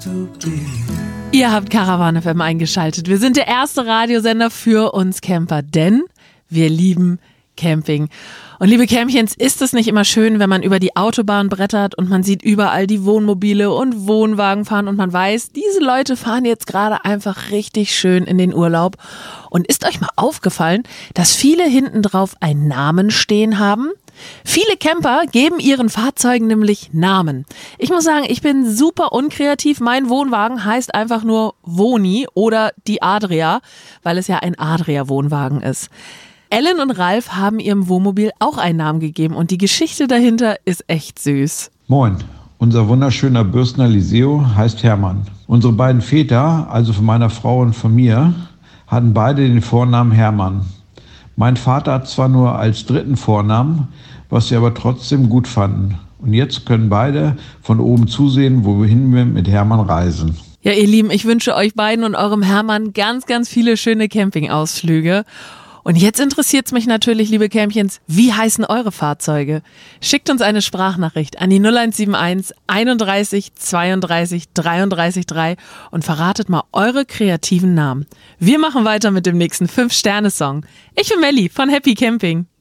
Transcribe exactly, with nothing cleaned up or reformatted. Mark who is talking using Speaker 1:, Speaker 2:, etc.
Speaker 1: Ihr habt Caravan F M eingeschaltet. Wir sind der erste Radiosender für uns Camper, denn wir lieben Camping. Und liebe Campchens, ist es nicht immer schön, wenn man über die Autobahn brettert und man sieht überall die Wohnmobile und Wohnwagen fahren und man weiß, diese Leute fahren jetzt gerade einfach richtig schön in den Urlaub. Und ist euch mal aufgefallen, dass viele hinten drauf einen Namen stehen haben? Viele Camper geben ihren Fahrzeugen nämlich Namen. Ich muss sagen, ich bin super unkreativ. Mein Wohnwagen heißt einfach nur Woni oder die Adria, weil es ja ein Adria-Wohnwagen ist. Ellen und Ralf haben ihrem Wohnmobil auch einen Namen gegeben und die Geschichte dahinter ist echt süß.
Speaker 2: Moin, unser wunderschöner Bürstner Liseo heißt Hermann. Unsere beiden Väter, also von meiner Frau und von mir, hatten beide den Vornamen Hermann. Mein Vater hat zwar nur als dritten Vornamen, was wir aber trotzdem gut fanden. Und jetzt können beide von oben zusehen, wohin wir mit Hermann reisen.
Speaker 1: Ja, ihr Lieben, ich wünsche euch beiden und eurem Hermann ganz, ganz viele schöne Campingausflüge. Und jetzt interessiert es mich natürlich, liebe Campchens, wie heißen eure Fahrzeuge? Schickt uns eine Sprachnachricht an die null eins sieben eins einunddreißig zweiunddreißig dreiunddreißig drei und verratet mal eure kreativen Namen. Wir machen weiter mit dem nächsten fünf Sterne Song. Ich bin Melli von Happy Camping.